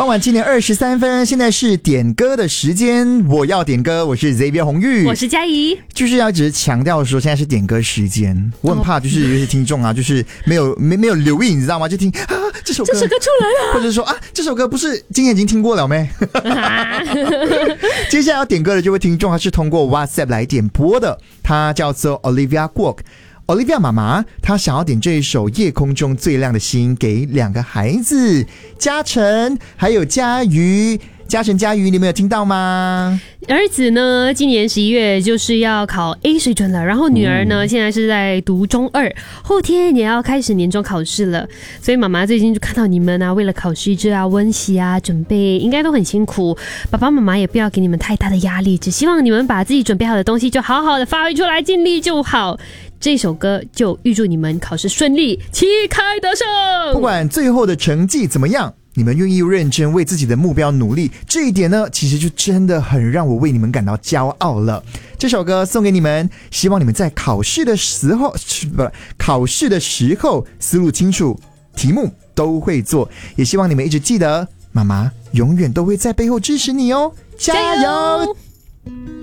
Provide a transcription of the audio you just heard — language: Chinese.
傍晚7点23分，现在是点歌的时间，我要点歌，我是 Xavier 红玉， 我是嘉怡， 就是要只是强调说现在是点歌时间，我很怕就是有些听众啊，就是没有留意，你知道吗？就听啊这首歌出来了，或者说啊这首歌不是今天已经听过了没？接下来要点歌的这位听众，他是通过 WhatsApp 来点播的，他叫做 Olivia Kwok。Olivia 妈妈，她想要点这一首《夜空中最亮的星》给2个孩子嘉诚还有嘉瑜。嘉诚、嘉瑜，你们有听到吗？ 儿子呢，今年11月就是要考 A 水准了，然后女儿呢，现在是在读中2，后天也要开始年终考试了，所以妈妈最近就看到你们啊，为了考试就要温习啊，准备应该都很辛苦。爸爸妈妈也不要给你们太大的压力，只希望你们把自己准备好的东西就好好的发挥出来，尽力就好。这首歌就预祝你们考试顺利，旗开得胜。 不管最后的成绩怎么样，你们愿意认真为自己的目标努力，这一点呢，其实就真的很让我为你们感到骄傲了。这首歌送给你们，希望你们在考试的时候思路清楚，题目都会做，也希望你们一直记得，妈妈永远都会在背后支持你哦，加油！